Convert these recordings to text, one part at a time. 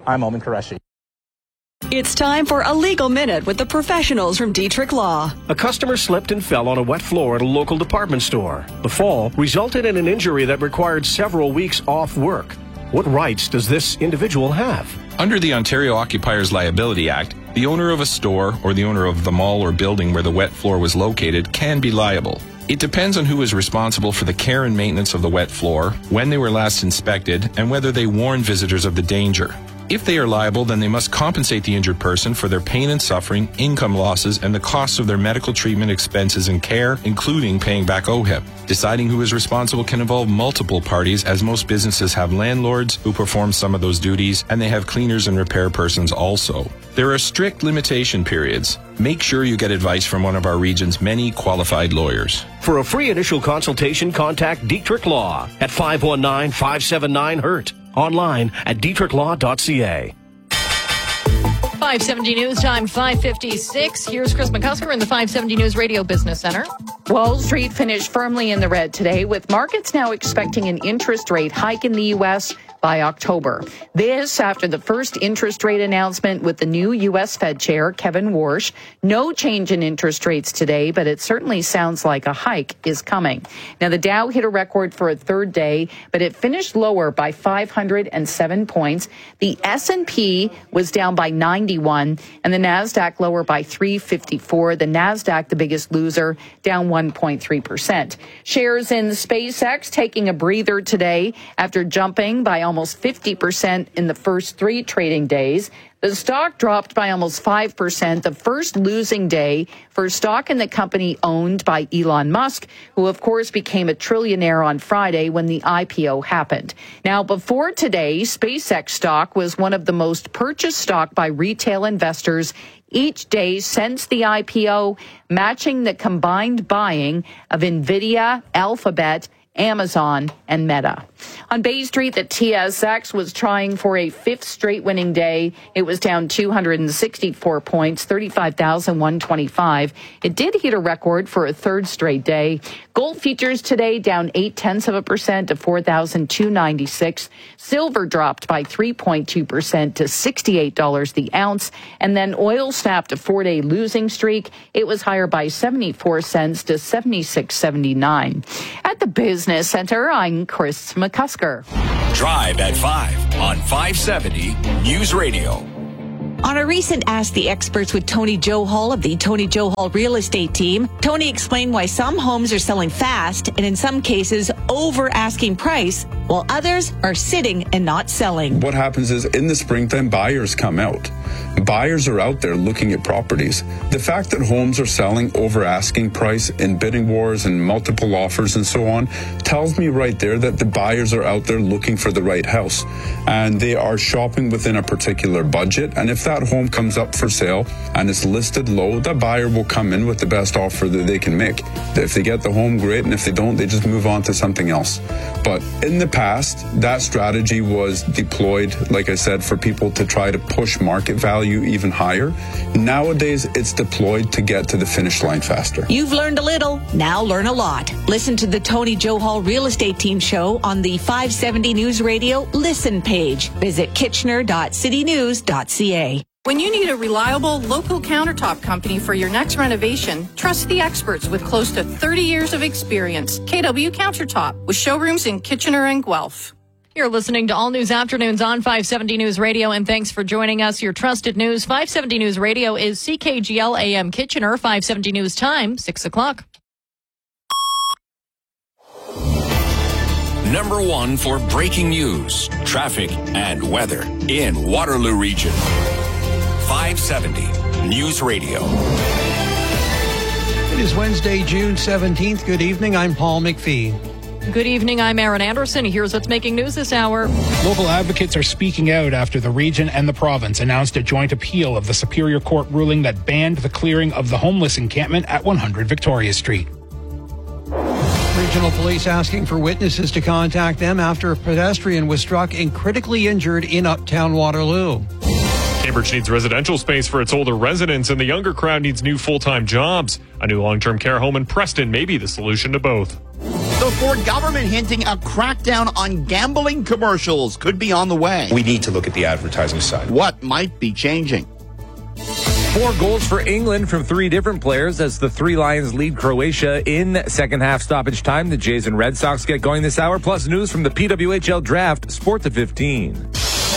I'm Omen Qureshi. It's time for a legal minute with the professionals from Dietrich Law. A customer slipped and fell on a wet floor at a local department store. The fall resulted in an injury that required several weeks off work. What rights does this individual have? Under the Ontario Occupiers Liability Act, the owner of a store or the owner of the mall or building where the wet floor was located can be liable. It depends on who is responsible for the care and maintenance of the wet floor, when they were last inspected, and whether they warned visitors of the danger. If they are liable, then they must compensate the injured person for their pain and suffering, income losses, and the costs of their medical treatment expenses and care, including paying back OHIP. Deciding who is responsible can involve multiple parties, as most businesses have landlords who perform some of those duties, and they have cleaners and repair persons also. There are strict limitation periods. Make sure you get advice from one of our region's many qualified lawyers. For a free initial consultation, contact Dietrich Law at 519-579-HURT. Online at dietrichlaw.ca. 570 News Time, 5:56. Here's Chris McCusker in the 570 News Radio Business Center. Wall Street finished firmly in the red today, with markets now expecting an interest rate hike in the U.S. by October. This after the first interest rate announcement with the new U.S. Fed Chair, Kevin Warsh. No change in interest rates today, but it certainly sounds like a hike is coming. Now, the Dow hit a record for a third day, but it finished lower by 507 points. The S&P was down by 91, and the NASDAQ lower by 354. The NASDAQ, the biggest loser, down 1.3%. Shares in SpaceX taking a breather today after jumping by almost 50% in the first three trading days. The stock dropped by almost 5%, the first losing day for stock in the company owned by Elon Musk, who of course became a trillionaire on Friday when the IPO happened. Now, before today, SpaceX stock was one of the most purchased stock by retail investors each day since the IPO, matching the combined buying of NVIDIA, Alphabet, Amazon, and Meta. On Bay Street, the TSX was trying for a fifth straight winning day. It was down 264 points, 35,125. It did hit a record for a third straight day. Gold futures today down 0.8% to 4,296. Silver dropped by 3.2% to $68 the ounce. And then oil snapped a four-day losing streak. It was higher by 74 cents to 76.79. At the Business Center, I'm Chris McCusker. Drive at 5 on 570 News Radio. On a recent Ask the Experts with Tony Johal of the Tony Johal Real Estate Team, Tony explained why some homes are selling fast and in some cases over asking price, while others are sitting and not selling. What happens is in the springtime, buyers come out. Buyers are out there looking at properties. The fact that homes are selling over asking price in bidding wars and multiple offers and so on tells me right there that the buyers are out there looking for the right house and they are shopping within a particular budget. And if that home comes up for sale and it's listed low, the buyer will come in with the best offer that they can make. If they get the home, great, and if they don't, they just move on to something else. But in the past, that strategy was deployed, like I said, for people to try to push market value even higher. Nowadays, it's deployed to get to the finish line faster. You've learned a little, now learn a lot. Listen to the Tony Johal Real Estate Team show on the 570 News Radio Listen page. Visit kitchener.citynews.ca. When you need a reliable local countertop company for your next renovation, trust the experts with close to 30 years of experience. KW Countertop, with showrooms in Kitchener and Guelph. You're listening to All News Afternoons on 570 News Radio, and thanks for joining us. Your trusted news, 570 News Radio is CKGL AM Kitchener, 570 News Time, 6 o'clock. Number one for breaking news, traffic, and weather in Waterloo Region. 570 News Radio. It is Wednesday, June 17th. Good evening. I'm Paul McPhee. Good evening. I'm Aaron Anderson. Here's what's making news this hour. Local advocates are speaking out after the region and the province announced a joint appeal of the Superior Court ruling that banned the clearing of the homeless encampment at 100 Victoria Street. Regional police asking for witnesses to contact them after a pedestrian was struck and critically injured in Uptown Waterloo. Cambridge needs residential space for its older residents, and the younger crowd needs new full-time jobs. A new long-term care home in Preston may be the solution to both. So Ford government hinting a crackdown on gambling commercials could be on the way. We need to look at the advertising side. What might be changing? 4 goals for England from 3 different players as the Three Lions lead Croatia in second half stoppage time. The Jays and Red Sox get going this hour, plus news from the PWHL draft. Sports at 15.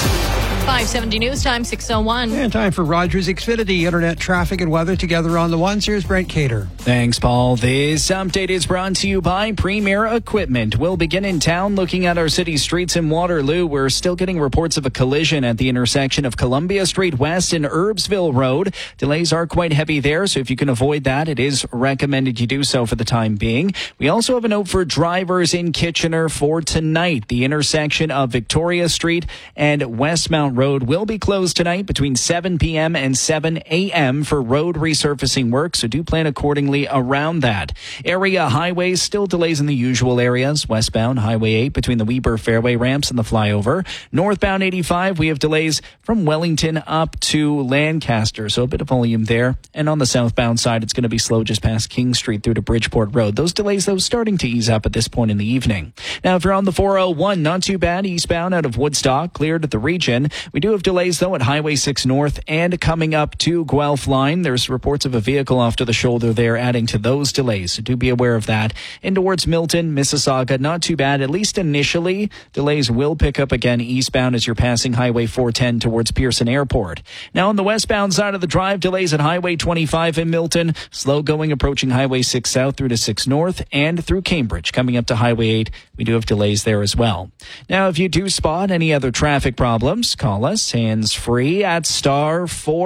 570 News Time, 6:01. And time for Rogers Xfinity Internet traffic and weather together on the ones. Here's Brent Cater. Thanks, Paul. This update is brought to you by Premier Equipment. We'll begin in town looking at our city streets in Waterloo. We're still getting reports of a collision at the intersection of Columbia Street West and Erbsville Road. Delays are quite heavy there, so if you can avoid that, it is recommended you do so for the time being. We also have a note for drivers in Kitchener for tonight. The intersection of Victoria Street and Westmount Road will be closed tonight between 7 p.m. and 7 a.m. for road resurfacing work, so do plan accordingly around that. Area highways, still delays in the usual areas. Westbound Highway 8 between the Weber Fairway ramps and the flyover. Northbound 85, we have delays from Wellington up to Lancaster, so a bit of volume there. And on the southbound side, it's going to be slow just past King Street through to Bridgeport Road. Those delays, though, starting to ease up at this point in the evening. Now, if you're on the 401, not too bad. Eastbound out of Woodstock, cleared at the region. We do have delays, though, at Highway 6 North and coming up to Guelph Line. There's reports of a vehicle off to the shoulder there, adding to those delays, so do be aware of that. And towards Milton, Mississauga, not too bad, at least initially. Delays will pick up again eastbound as you're passing Highway 410 towards Pearson Airport. Now, on the westbound side of the drive, delays at Highway 25 in Milton. Slow going approaching Highway 6 South through to 6 North and through Cambridge. Coming up to Highway 8, we do have delays there as well. Now, if you do spot any other traffic problems, call us hands-free at star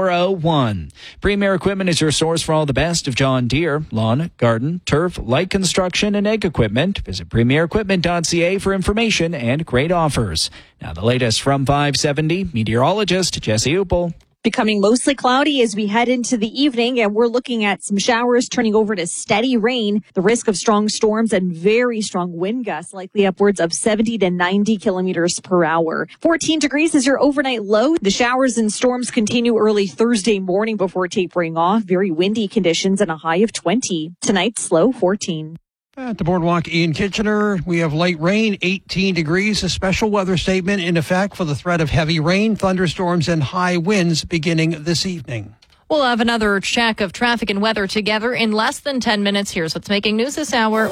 401. Premier Equipment is your source for all the best of John Deere, lawn, garden, turf, light construction, and egg equipment. Visit premierequipment.ca for information and great offers. Now, the latest from 570, meteorologist Jesse Uppel. Becoming mostly cloudy as we head into the evening, and we're looking at some showers turning over to steady rain. The risk of strong storms and very strong wind gusts, likely upwards of 70 to 90 kilometers per hour. 14 degrees is your overnight low. The showers and storms continue early Thursday morning before tapering off. Very windy conditions and a high of 20. Tonight's low 14. At the Boardwalk in Kitchener, we have light rain, 18 degrees. A special weather statement in effect for the threat of heavy rain, thunderstorms, and high winds beginning this evening. We'll have another check of traffic and weather together in less than 10 minutes. Here's what's making news this hour.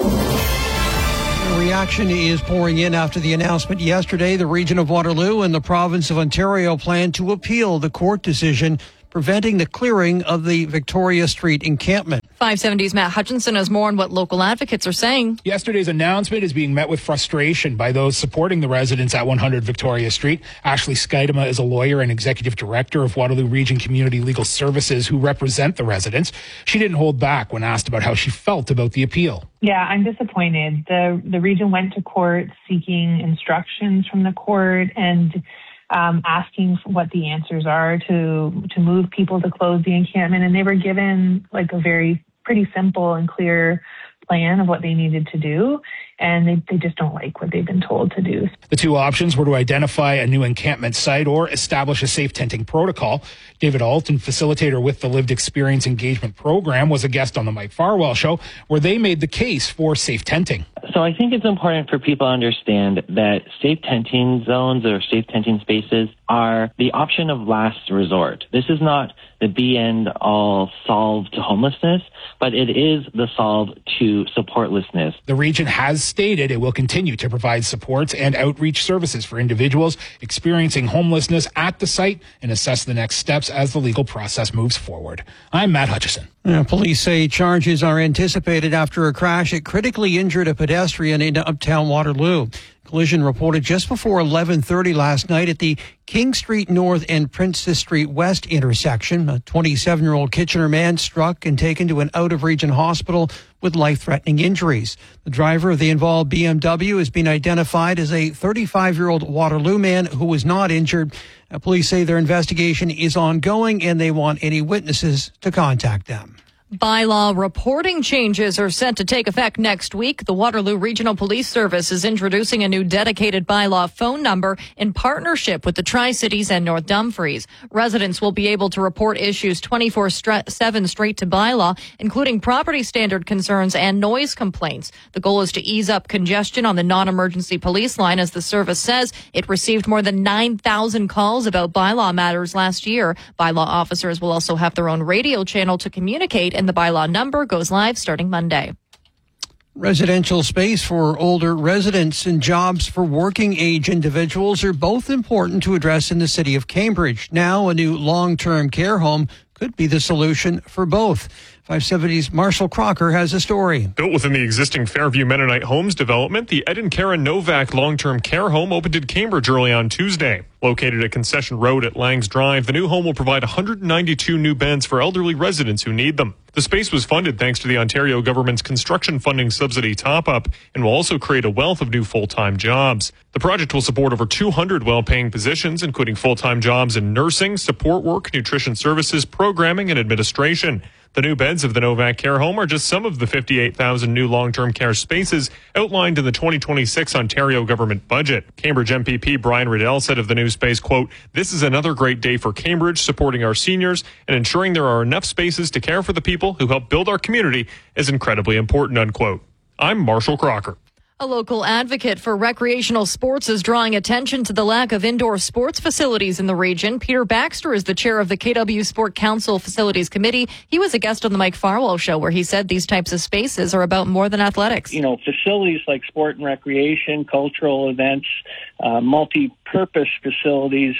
Reaction is pouring in after the announcement yesterday. The region of Waterloo and the province of Ontario plan to appeal the court decision preventing the clearing of the Victoria Street encampment. 570's Matt Hutchinson has more on what local advocates are saying. Yesterday's announcement is being met with frustration by those supporting the residents at 100 Victoria Street. Ashley Skidema is a lawyer and executive director of Waterloo Region Community Legal Services who represent the residents. She didn't hold back when asked about how she felt about the appeal. Yeah, I'm disappointed. The region went to court seeking instructions from the court and asking what the answers are to move people to close the encampment. And they were given like a pretty simple and clear plan of what they needed to do. And they just don't like what they've been told to do. The two options were to identify a new encampment site or establish a safe tenting protocol. David Alton, facilitator with the Lived Experience Engagement Program, was a guest on the Mike Farwell Show, where they made the case for safe tenting. So I think it's important for people to understand that safe tenting zones or safe tenting spaces are the option of last resort. This is not the be-end-all solve to homelessness, but it is the solve to supportlessness. The region has stated it will continue to provide supports and outreach services for individuals experiencing homelessness at the site and assess the next steps as the legal process moves forward. I'm Matt Hutchison. Police say charges are anticipated after a crash that critically injured a pedestrian in uptown Waterloo. Collision reported just before 11:30 last night at the King Street North and Princess Street West intersection. A 27-year-old Kitchener man struck and taken to an out-of-region hospital with life-threatening injuries. The driver of the involved BMW has been identified as a 35-year-old Waterloo man who was not injured. Police say their investigation is ongoing and they want any witnesses to contact them. Bylaw reporting changes are set to take effect next week. The Waterloo Regional Police Service is introducing a new dedicated bylaw phone number in partnership with the Tri-Cities and North Dumfries. Residents will be able to report issues 24/7 straight to bylaw, including property standard concerns and noise complaints. The goal is to ease up congestion on the non-emergency police line. As the service says, it received more than 9,000 calls about bylaw matters last year. Bylaw officers will also have their own radio channel to communicate, and the bylaw number goes live starting Monday. Residential space for older residents and jobs for working age individuals are both important to address in the city of Cambridge. Now, a new long-term care home could be the solution for both. 570's Marshall Crocker has a story. Built within the existing Fairview Mennonite Homes development, the Ed and Karen Novak long-term care home opened in Cambridge early on Tuesday. Located at Concession Road at Langs Drive, the new home will provide 192 new beds for elderly residents who need them. The space was funded thanks to the Ontario government's construction funding subsidy top-up and will also create a wealth of new full-time jobs. The project will support over 200 well-paying positions, including full-time jobs in nursing, support work, nutrition services, programming, and administration. The new beds of the Novak Care Home are just some of the 58,000 new long-term care spaces outlined in the 2026 Ontario government budget. Cambridge MPP Brian Riddell said of the new space, quote, "This is another great day for Cambridge, supporting our seniors and ensuring there are enough spaces to care for the people who help build our community is incredibly important," unquote. I'm Marshall Crocker. A local advocate for recreational sports is drawing attention to the lack of indoor sports facilities in the region. Peter Baxter is the chair of the KW Sport Council Facilities Committee. He was a guest on the Mike Farwell Show, where he said these types of spaces are about more than athletics. You know, facilities like sport and recreation, cultural events, multi-purpose facilities,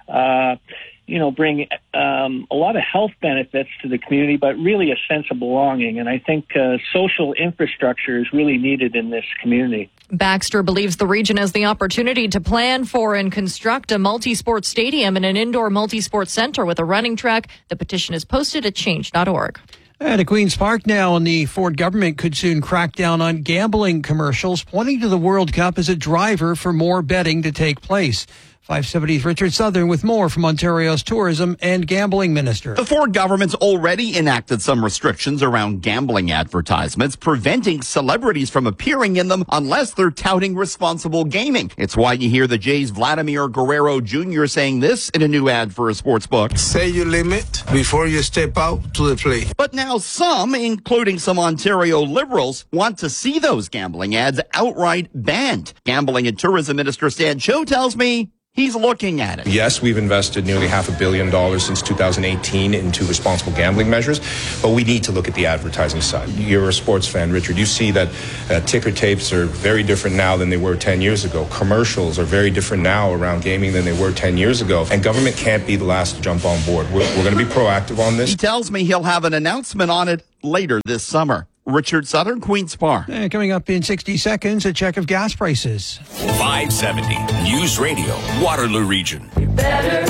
bring a lot of health benefits to the community, but really a sense of belonging. And I think social infrastructure is really needed in this community. Baxter believes the region has the opportunity to plan for and construct a multi-sport stadium and an indoor multi-sport center with a running track. The petition is posted at change.org. At Queen's Park now, and the Ford government could soon crack down on gambling commercials, pointing to the World Cup as a driver for more betting to take place. 570's Richard Southern with more from Ontario's Tourism and Gambling Minister. The Ford government's already enacted some restrictions around gambling advertisements, preventing celebrities from appearing in them unless they're touting responsible gaming. It's why you hear the Jays' Vladimir Guerrero Jr. saying this in a new ad for a sports book. Say your limit before you step out to the plate. But now some, including some Ontario Liberals, want to see those gambling ads outright banned. Gambling and Tourism Minister Stan Cho tells me he's looking at it. Yes, we've invested nearly $500 million since 2018 into responsible gambling measures, but we need to look at the advertising side. You're a sports fan, Richard. You see that ticker tapes are very different now than they were 10 years ago. Commercials are very different now around gaming than they were 10 years ago. And government can't be the last to jump on board. We're going to be proactive on this. He tells me he'll have an announcement on it later this summer. Richard Southern, Queen's Park. Coming up in 60 seconds, a check of gas prices. 570 News Radio, Waterloo Region. You're better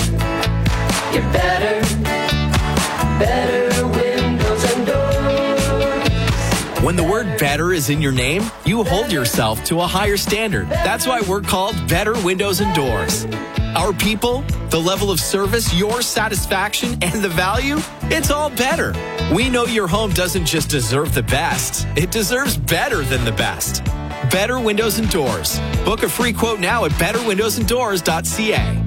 windows and doors. When the word better is in your name, you hold yourself to a higher standard. That's why we're called Better Windows and Doors. Our people, the level of service, your satisfaction, and the value, it's all better. We know your home doesn't just deserve the best, it deserves better than the best. Better Windows and Doors. Book a free quote now at betterwindowsanddoors.ca.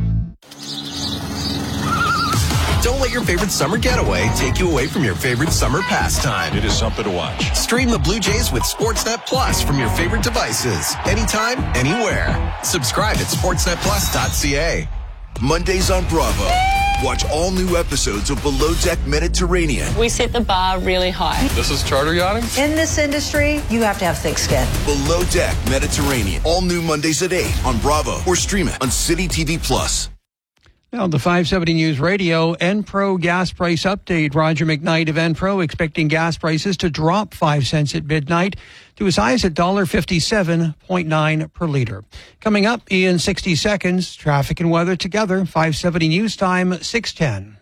Don't let your favorite summer getaway take you away from your favorite summer pastime. It is something to watch. Stream the Blue Jays with Sportsnet Plus from your favorite devices. Anytime, anywhere. Subscribe at sportsnetplus.ca. Mondays on Bravo. Watch all new episodes of Below Deck Mediterranean. We set the bar really high. This is charter yachting? In this industry, you have to have thick skin. Below Deck Mediterranean. All new Mondays at 8 on Bravo or stream it on City TV Plus. Now, the 570 News Radio Enpro gas price update. Roger McKnight of Enpro expecting gas prices to drop 5 cents at midnight to as high as $1.57.9 per liter. Coming up in 60 seconds, traffic and weather together. 570 News Time, 6:10.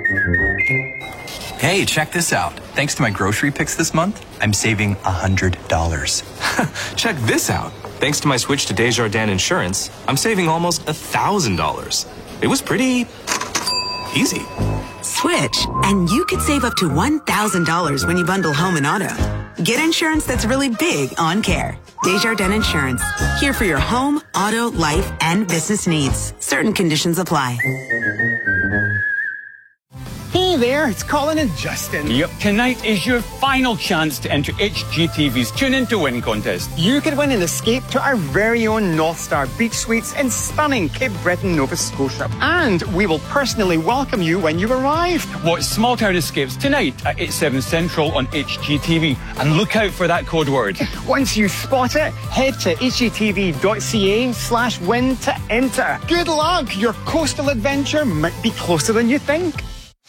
Hey, check this out. Thanks to my grocery picks this month, I'm saving $100. Check this out. Thanks to my switch to Desjardins Insurance, I'm saving almost $1,000. It was pretty easy. Switch, and you could save up to $1,000 when you bundle home and auto. Get insurance that's really big on care. Desjardins Insurance. Here for your home, auto, life, and business needs. Certain conditions apply. Hey there, it's Colin and Justin. Yep, tonight is your final chance to enter HGTV's Tune In to Win contest. You could win an escape to our very own North Star Beach Suites in stunning Cape Breton, Nova Scotia. And we will personally welcome you when you arrive. Watch Small Town Escapes tonight at 8/7 Central on HGTV. And look out for that code word. Once you spot it, head to hgtv.ca/win to enter. Good luck! Your coastal adventure might be closer than you think.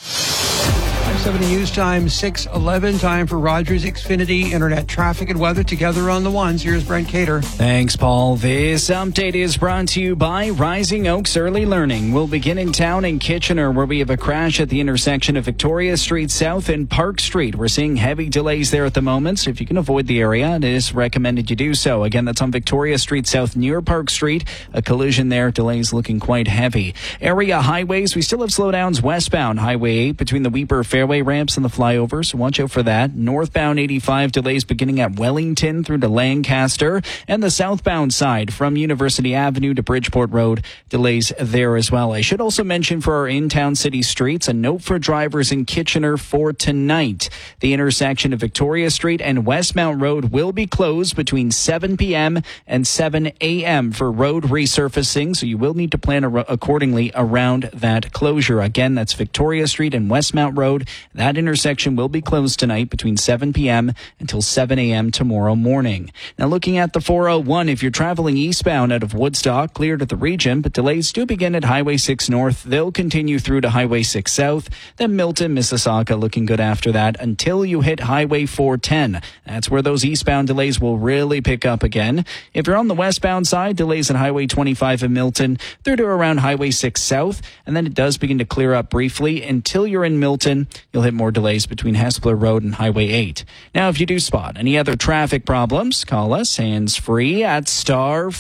570 News Time, 6:11. Time for Rogers Xfinity Internet traffic and weather together on the ones. Here's Brent Cater. Thanks, Paul. This update is brought to you by Rising Oaks Early Learning. We'll begin in town in Kitchener, where we have a crash at the intersection of Victoria Street South and Park Street. We're seeing heavy delays there at the moment, so if you can avoid the area, it is recommended you do so. Again, that's on Victoria Street South near Park Street. A collision there. Delays looking quite heavy. Area highways, we still have slowdowns westbound. Highway 8 between the Weber Fairway ramps and the flyover, so watch out for that. Northbound 85 delays beginning at Wellington through to Lancaster, and the southbound side from University Avenue to Bridgeport Road, delays there as well. I should also mention for our in-town city streets, a note for drivers in Kitchener for tonight. The intersection of Victoria Street and Westmount Road will be closed between 7 p.m. and 7 a.m. for road resurfacing, so you will need to plan accordingly around that closure. Again, that's Victoria Street and Westmount Road. That intersection will be closed tonight between 7 p.m. until 7 a.m. tomorrow morning. Now, looking at the 401, if you're traveling eastbound out of Woodstock, cleared at the region, but delays do begin at Highway 6 North. They'll continue through to Highway 6 South, then Milton, Mississauga looking good after that until you hit Highway 410. That's where those eastbound delays will really pick up again. If you're on the westbound side, delays at Highway 25 in Milton through to around Highway 6 South, and then it does begin to clear up briefly until you're in Milton. You'll hit more delays between Hespeler Road and Highway 8. Now, if you do spot any other traffic problems, call us hands-free at star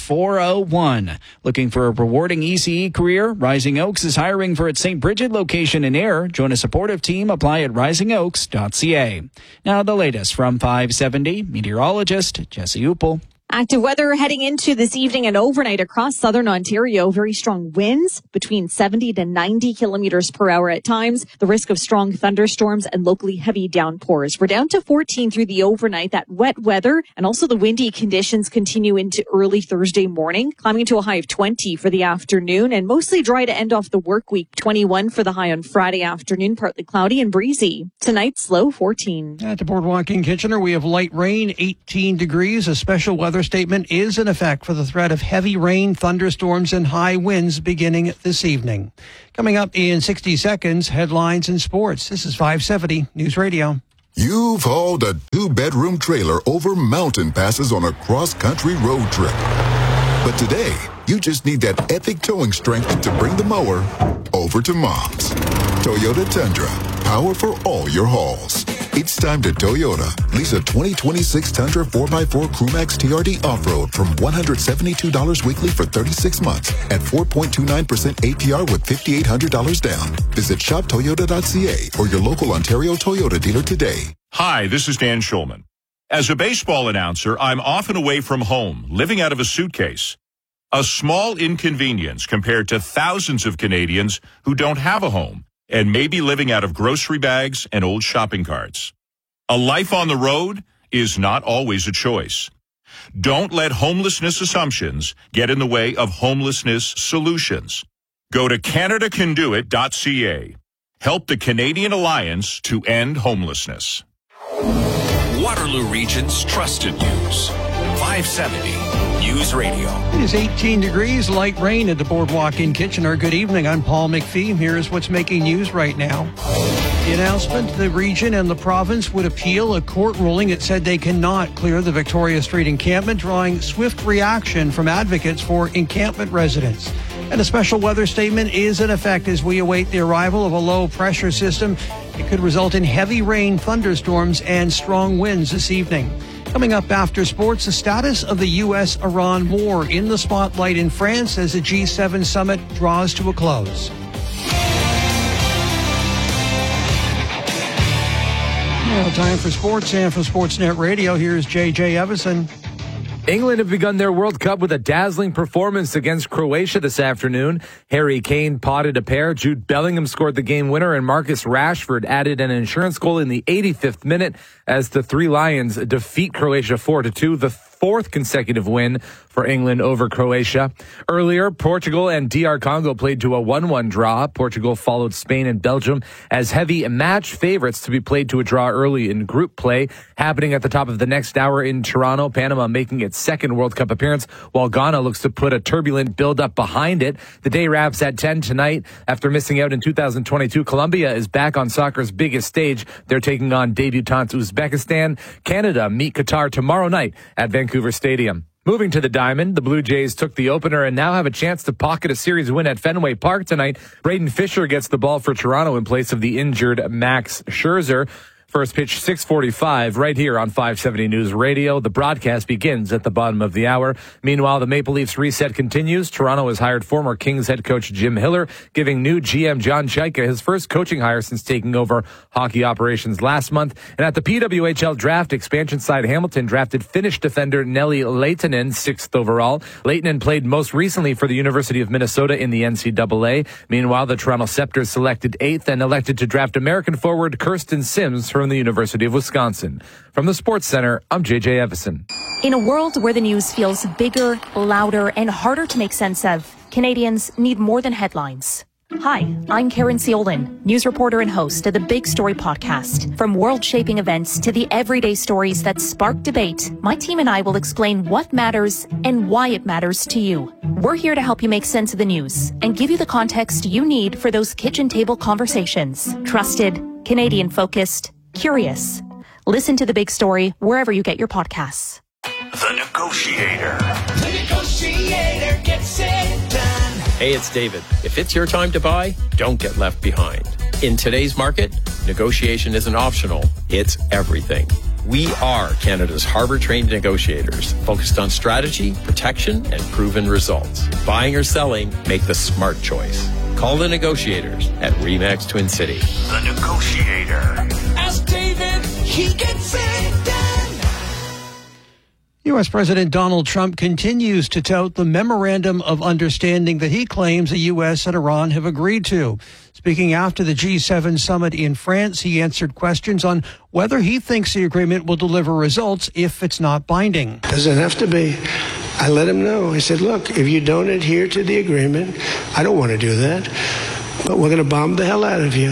401. Looking for a rewarding ECE career? Rising Oaks is hiring for its St. Bridget location in Ayr. Join a supportive team. Apply at risingoaks.ca. Now, the latest from 570, meteorologist Jesse Uppel. Active weather heading into this evening and overnight across southern Ontario. Very strong winds between 70 to 90 kilometers per hour at times. The risk of strong thunderstorms and locally heavy downpours. We're down to 14 through the overnight. That wet weather and also the windy conditions continue into early Thursday morning, climbing to a high of 20 for the afternoon and mostly dry to end off the work week. 21 for the high on Friday afternoon, partly cloudy and breezy. Tonight's low 14. At the Boardwalk in Kitchener, we have light rain, 18 degrees. A special weather statement is in effect for the threat of heavy rain, thunderstorms, and high winds beginning this evening. Coming up in 60 seconds, headlines and sports. This is 570 News Radio. You've hauled a 2-bedroom trailer over mountain passes on a cross-country road trip. But today, you just need that epic towing strength to bring the mower over to Mom's. Toyota Tundra, power for all your hauls. It's time to Toyota. Lease a 2026 Tundra 4x4 Crewmax TRD Off-Road from $172 weekly for 36 months at 4.29% APR with $5,800 down. Visit shoptoyota.ca or your local Ontario Toyota dealer today. Hi, this is Dan Schulman. As a baseball announcer, I'm often away from home, living out of a suitcase. A small inconvenience compared to thousands of Canadians who don't have a home and may be living out of grocery bags and old shopping carts. A life on the road is not always a choice. Don't let homelessness assumptions get in the way of homelessness solutions. Go to CanadaCanDoIt.ca. Help the Canadian Alliance to end homelessness. Waterloo Region's trusted news. 570 News Radio. It is 18 degrees, light rain at the Boardwalk in Kitchener. Good evening. I'm Paul McPhee. Here's what's making news right now. The announcement, the region and the province would appeal a court ruling that said they cannot clear the Victoria Street encampment, drawing swift reaction from advocates for encampment residents. And a special weather statement is in effect as we await the arrival of a low pressure system. It could result in heavy rain, thunderstorms, and strong winds this evening. Coming up after sports, the status of the U.S.-Iran war in the spotlight in France as the G7 summit draws to a close. Now, time for sports, and for Sportsnet Radio, here's J.J. Evison. England have begun their World Cup with a dazzling performance against Croatia this afternoon. Harry Kane potted a pair, Jude Bellingham scored the game winner, and Marcus Rashford added an insurance goal in the 85th minute as the Three Lions defeat Croatia 4-2, the fourth consecutive win for England over Croatia. Earlier, Portugal and DR Congo played to a 1-1 draw. Portugal followed Spain and Belgium as heavy match favorites to be played to a draw early in group play. Happening at the top of the next hour in Toronto, Panama making its second World Cup appearance, while Ghana looks to put a turbulent build-up behind it. The day wraps at 10 tonight. After missing out in 2022, Colombia is back on soccer's biggest stage. They're taking on debutantes Uzbekistan. Canada meet Qatar tomorrow night at Vancouver Stadium. Moving to the Diamond, the Blue Jays took the opener and now have a chance to pocket a series win at Fenway Park tonight. Braden Fisher gets the ball for Toronto in place of the injured Max Scherzer. First pitch, 6:45, right here on 570 News Radio. The broadcast begins at the bottom of the hour. Meanwhile, the Maple Leafs reset continues. Toronto has hired former Kings head coach Jim Hiller, giving new GM John Chaika his first coaching hire since taking over hockey operations last month. And at the PWHL draft, expansion side Hamilton drafted Finnish defender Nelly Lehtinen, 6th overall. Lehtinen played most recently for the University of Minnesota in the NCAA. Meanwhile, the Toronto Scepters selected 8th and elected to draft American forward Kirsten Sims from the University of Wisconsin. From the Sports Center, I'm J.J. Evison. In a world where the news feels bigger, louder, and harder to make sense of, Canadians need more than headlines. Hi, I'm Karen Ciolin, news reporter and host of the Big Story podcast. From world-shaping events to the everyday stories that spark debate, my team and I will explain what matters and why it matters to you. We're here to help you make sense of the news and give you the context you need for those kitchen table conversations. Trusted, Canadian-focused, curious. Listen to The Big Story wherever you get your podcasts. The Negotiator. The Negotiator gets it done. Hey, it's David. If it's your time to buy, don't get left behind. In today's market, negotiation isn't optional. It's everything. We are Canada's Harvard-trained negotiators, focused on strategy, protection, and proven results. Buying or selling, make the smart choice. Call the negotiators at RE/MAX Twin City. The Negotiator. Ask David, he gets it done. U.S. President Donald Trump continues to tout the memorandum of understanding that he claims the U.S. and Iran have agreed to. Speaking after the G7 summit in France, he answered questions on whether he thinks the agreement will deliver results if it's not binding. Doesn't have to be. I let him know. I said, look, if you don't adhere to the agreement, I don't want to do that, but we're going to bomb the hell out of you.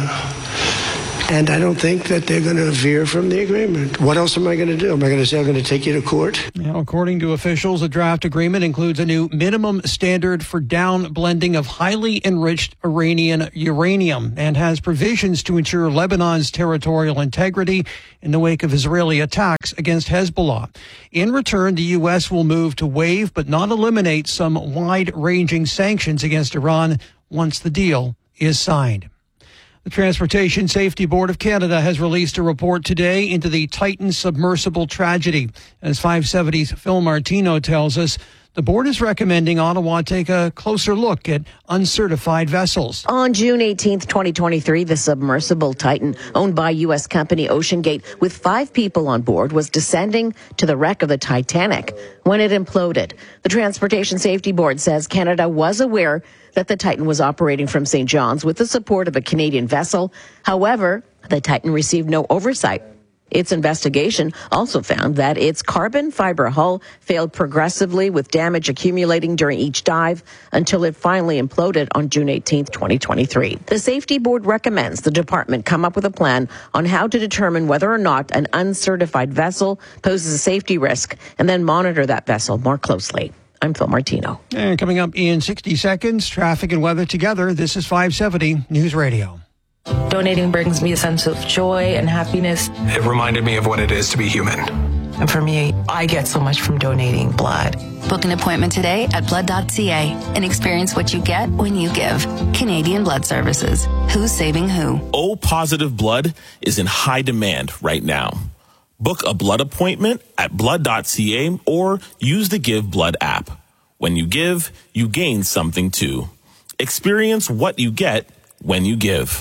And I don't think that they're going to veer from the agreement. What else am I going to do? Am I going to say I'm going to take you to court? Now, according to officials, the draft agreement includes a new minimum standard for down blending of highly enriched Iranian uranium and has provisions to ensure Lebanon's territorial integrity in the wake of Israeli attacks against Hezbollah. In return, the U.S. will move to waive but not eliminate some wide-ranging sanctions against Iran once the deal is signed. The Transportation Safety Board of Canada has released a report today into the Titan submersible tragedy. As 570's Phil Martino tells us, the board is recommending Ottawa take a closer look at uncertified vessels. On June 18th, 2023, the submersible Titan, owned by U.S. company OceanGate, with 5 people on board, was descending to the wreck of the Titanic when it imploded. The Transportation Safety Board says Canada was aware that the Titan was operating from St. John's with the support of a Canadian vessel. However, the Titan received no oversight. Its investigation also found that its carbon fiber hull failed progressively, with damage accumulating during each dive until it finally imploded on June 18, 2023. The Safety Board recommends the department come up with a plan on how to determine whether or not an uncertified vessel poses a safety risk and then monitor that vessel more closely. I'm Phil Martino. And coming up in 60 seconds, traffic and weather together. This is 570 News Radio. Donating brings me a sense of joy and happiness. It reminded me of what it is to be human. And for me, I get so much from donating blood. Book an appointment today at blood.ca and experience what you get when you give. Canadian Blood Services. Who's saving who? O-positive blood is in high demand right now. Book a blood appointment at blood.ca or use the Give Blood app. When you give, you gain something too. Experience what you get when you give.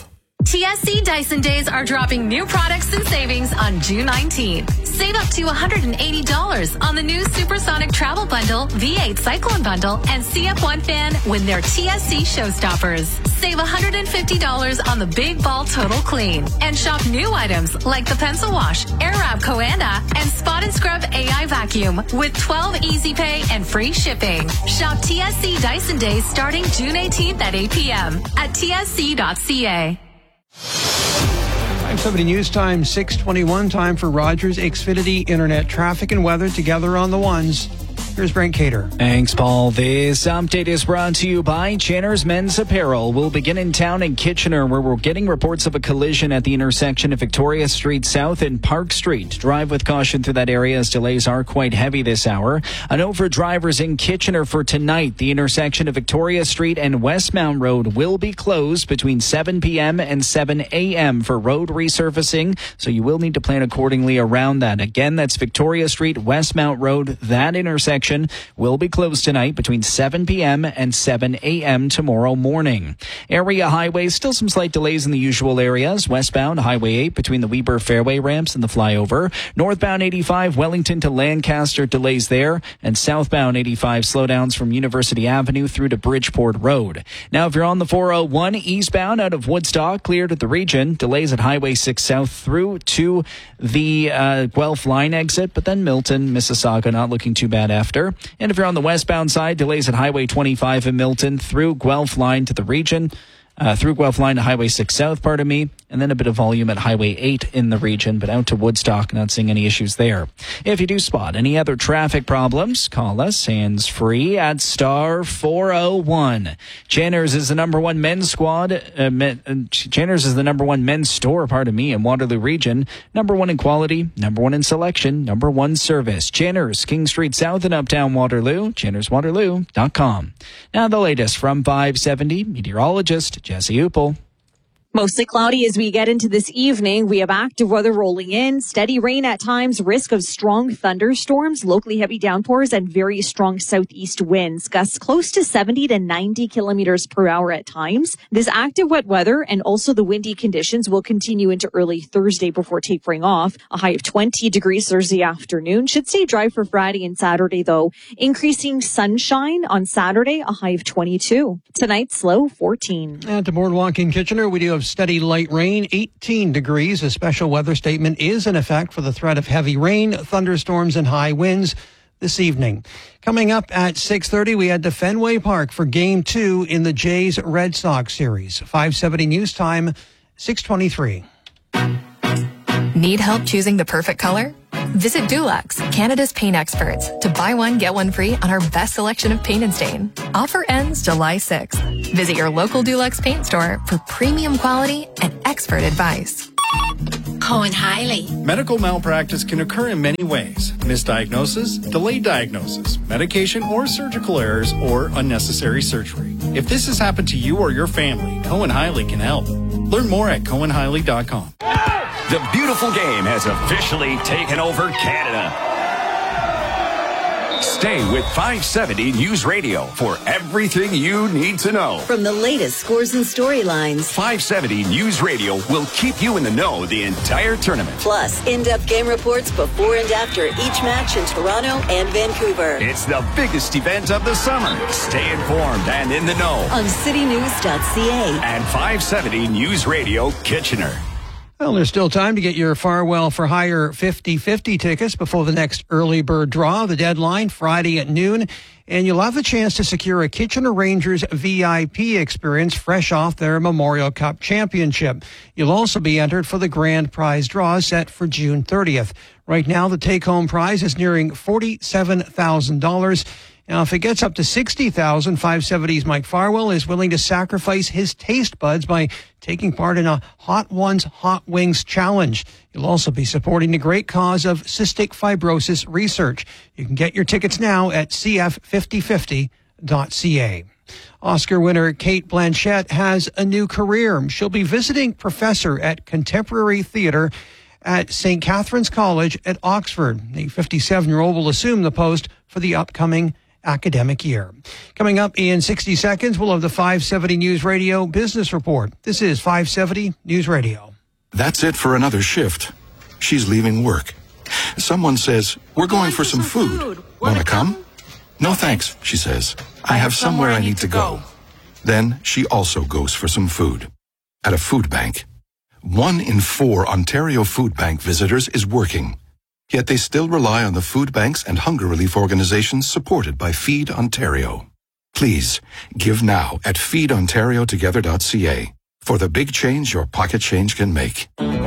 TSC Dyson Days are dropping new products and savings on June 19th. Save up to $180 on the new Supersonic Travel Bundle, V8 Cyclone Bundle, and CF1 fan when they're TSC Showstoppers. Save $150 on the Big Ball Total Clean. And shop new items like the Pencil Wash, Airwrap Coanda, and Spot and Scrub AI Vacuum with 12 Easy Pay and free shipping. Shop TSC Dyson Days starting June 18th at 8 p.m. at tsc.ca. 570 News Time, 6:21. Time for Rogers Xfinity Internet traffic and weather together on the ones. Here's Brent Cater. Thanks, Paul. This update is brought to you by Channer's Men's Apparel. We'll begin in town in Kitchener, where we're getting reports of a collision at the intersection of Victoria Street South and Park Street. Drive with caution through that area as delays are quite heavy this hour. A note for drivers in Kitchener for tonight. The intersection of Victoria Street and Westmount Road will be closed between 7 p.m. and 7 a.m. for road resurfacing, so you will need to plan accordingly around that. Again, that's Victoria Street, Westmount Road. That intersection will be closed tonight between 7 p.m. and 7 a.m. tomorrow morning. Area highways, still some slight delays in the usual areas. Westbound, Highway 8 between the Weber Fairway ramps and the flyover. Northbound 85, Wellington to Lancaster, delays there. And southbound 85, slowdowns from University Avenue through to Bridgeport Road. Now, if you're on the 401 eastbound out of Woodstock, cleared at the region. Delays at Highway 6 South through to the Guelph line exit, but then Milton, Mississauga, not looking too bad after. And if you're on the westbound side, delays at Highway 25 in Milton through Guelph line to the region, through Guelph line to Highway 6 South, and then a bit of volume at Highway 8 in the region, but out to Woodstock, not seeing any issues there. If you do spot any other traffic problems, call us hands-free at star 401. Channer's is the number one men's squad. Channer's is the number one men's store, in Waterloo region. Number one in quality, number one in selection, number one service. Channer's, King Street South in Uptown Waterloo, channerswaterloo.com. Now the latest from 570, meteorologist Jesse Uppel. Mostly cloudy as we get into this evening. We have active weather rolling in, steady rain at times, risk of strong thunderstorms, locally heavy downpours, and very strong southeast winds. Gusts close to 70 to 90 kilometers per hour at times. This active wet weather and also the windy conditions will continue into early Thursday before tapering off. A high of 20 degrees Thursday afternoon. Should stay dry for Friday and Saturday, though. Increasing sunshine on Saturday, a high of 22. Tonight's low, 14. At the Boardwalk in Kitchener, we do have steady light rain, 18 degrees. A special weather statement is in effect for the threat of heavy rain, thunderstorms, and high winds this evening. Coming up at 6:30, we head to Fenway Park for Game 2 in the Jays Red Sox series. 570 News Time, 6:23. Need help choosing the perfect color? Visit Dulux, Canada's paint experts, to buy one, get one free on our best selection of paint and stain. Offer ends July 6th. Visit your local Dulux paint store for premium quality and expert advice. Cohen Hiley. Medical malpractice can occur in many ways. Misdiagnosis, delayed diagnosis, medication or surgical errors, or unnecessary surgery. If this has happened to you or your family, Cohen Hiley can help. Learn more at CohenHiley.com. The beautiful game has officially taken over Canada. Stay with 570 News Radio for everything you need to know. From the latest scores and storylines, 570 News Radio will keep you in the know the entire tournament. Plus, in-depth game reports before and after each match in Toronto and Vancouver. It's the biggest event of the summer. Stay informed and in the know on citynews.ca and 570 News Radio Kitchener. Well, there's still time to get your Farwell for Hire 50/50 tickets before the next early bird draw. The deadline, Friday at noon. And you'll have the chance to secure a Kitchener Rangers VIP experience fresh off their Memorial Cup championship. You'll also be entered for the grand prize draw set for June 30th. Right now, the take-home prize is nearing $47,000. Now, if it gets up to $60,000, 570's Mike Farwell is willing to sacrifice his taste buds by taking part in a Hot Ones Hot Wings challenge. You'll also be supporting the great cause of cystic fibrosis research. You can get your tickets now at cf5050.ca. Oscar winner Cate Blanchett has a new career. She'll be visiting professor at Contemporary Theatre at St. Catherine's College at Oxford. The 57-year-old will assume the post for the upcoming academic year. Coming up in 60 seconds, we'll have the 570 News Radio Business Report. This is 570 News Radio. That's it for another shift. She's leaving work. Someone says, we're going for some food. Want to come? No thanks, she says. I have somewhere I need to go. Then she also goes for some food. At a food bank. 1 in 4 Ontario Food Bank visitors is working. Yet they still rely on the food banks and hunger relief organizations supported by Feed Ontario. Please, give now at feedontariotogether.ca for the big change your pocket change can make.